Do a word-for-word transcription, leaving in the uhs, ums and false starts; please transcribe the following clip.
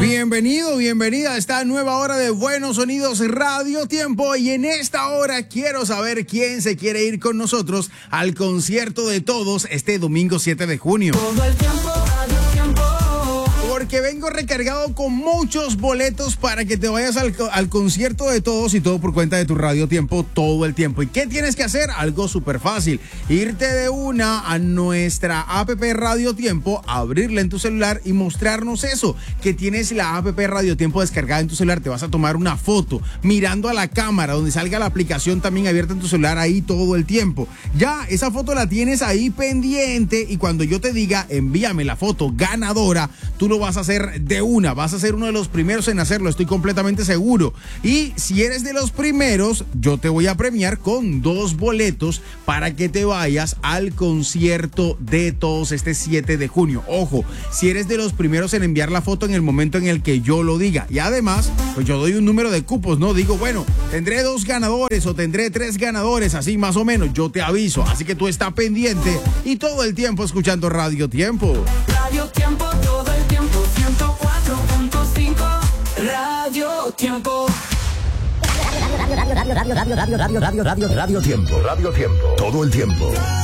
Bienvenido, bienvenida a esta nueva hora de Buenos Sonidos Radio Tiempo. Y en esta hora quiero saber quién se quiere ir con nosotros al concierto de todos este domingo siete de junio. Todo el tiempo, Radio Tiempo. Porque vengo recargado con muchos boletos para que te vayas al, al concierto de todos y todo por cuenta de tu Radio Tiempo todo el tiempo. ¿Y qué tienes que hacer? Algo súper fácil. Irte de una a nuestra app Radio Tiempo, abrirla en tu celular y mostrarnos eso, que tienes la app Radio Tiempo descargada en tu celular. Te vas a tomar una foto mirando a la cámara donde salga la aplicación también abierta en tu celular ahí todo el tiempo. Ya, esa foto la tienes ahí pendiente y cuando yo te diga envíame la foto ganadora, tú lo vas a hacer de una, vas a ser uno de los primeros en hacerlo, estoy completamente seguro. Y si eres de los primeros, yo te voy a premiar con dos boletos para que te vayas al concierto de todos este siete de junio. Ojo, si eres de los primeros en enviar la foto en el momento en el que yo lo diga. Y además, pues yo doy un número de cupos, ¿no? Digo, bueno, tendré dos ganadores o tendré tres ganadores, así más o menos, yo te aviso. Así que tú estás pendiente y todo el tiempo escuchando Radio Tiempo. Radio Tiempo, todo el tiempo. ciento cuatro punto cinco. Radio Tiempo. Radio, radio, radio, radio, radio, radio, radio, radio, radio, radio, radio Tiempo, Radio Tiempo, todo el tiempo.